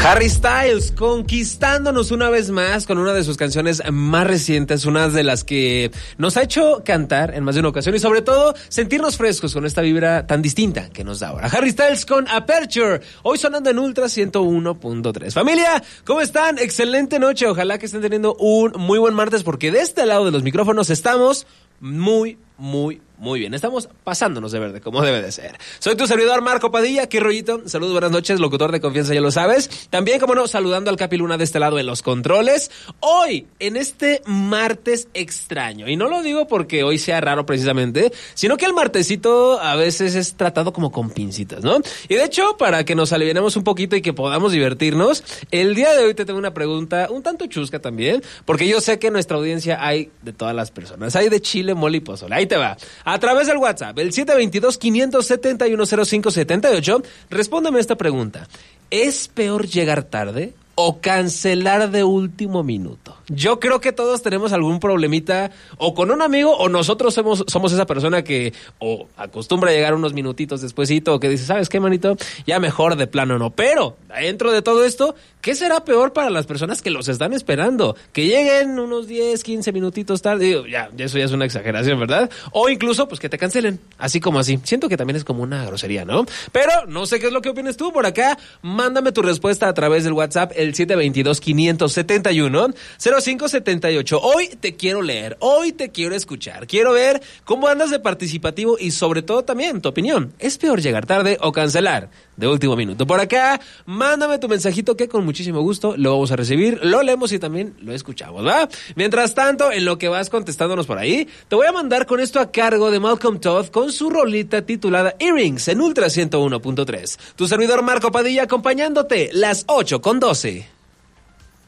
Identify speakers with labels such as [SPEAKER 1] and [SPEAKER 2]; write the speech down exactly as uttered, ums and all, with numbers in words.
[SPEAKER 1] Harry Styles conquistándonos una vez más con una de sus canciones más recientes, una de las que nos ha hecho cantar en más de una ocasión y sobre todo sentirnos frescos con esta vibra tan distinta que nos da ahora. Harry Styles con Aperture, hoy sonando en Ultra ciento uno punto tres. Familia, ¿cómo están? Excelente noche, ojalá que estén teniendo un muy buen martes porque de este lado de los micrófonos estamos muy, muy, muy bien. Estamos pasándonos de verde, como debe de ser. Soy tu servidor Marco Padilla, qué rollito. Saludos, buenas noches, locutor de confianza, ya lo sabes. También, como no, saludando al Capi Luna de este lado en los controles. Hoy, en este martes extraño, y no lo digo porque hoy sea raro precisamente, sino que el martesito a veces es tratado como con pincitas, ¿no? Y de hecho, para que nos alivianemos un poquito y que podamos divertirnos, el día de hoy te tengo una pregunta un tanto chusca también, porque yo sé que en nuestra audiencia hay de todas las personas. Hay de chile, mole y pozole. Ahí te va. A través del WhatsApp, el siete dos dos, cinco siete uno, cero cinco siete ocho, respóndeme esta pregunta. ¿Es peor llegar tarde o cancelar de último minuto? Yo creo que todos tenemos algún problemita o con un amigo o nosotros somos, somos esa persona que o acostumbra a llegar unos minutitos despuesito o que dice, ¿sabes qué, manito? Ya mejor de plano no. Pero dentro de todo esto, ¿qué será peor para las personas que los están esperando? Que lleguen unos diez, quince minutitos tarde. Digo, ya, eso ya es una exageración, ¿verdad? O incluso, pues que te cancelen, así como así. Siento que también es como una grosería, ¿no? Pero no sé qué es lo que opinas tú por acá. Mándame tu respuesta a través del WhatsApp, el siete dos dos, cinco siete uno, cero cinco siete ocho. Hoy te quiero leer, hoy te quiero escuchar. Quiero ver cómo andas de participativo y sobre todo también tu opinión. ¿Es peor llegar tarde o cancelar de último minuto? Por acá, mándame tu mensajito que con muchísimo gusto lo vamos a recibir, lo leemos y también lo escuchamos, ¿va? Mientras tanto, en lo que vas contestándonos por ahí, te voy a mandar con esto a cargo de Malcolm Todd con su rolita titulada Earrings en Ultra ciento uno punto tres. Tu servidor Marco Padilla acompañándote las ocho con doce.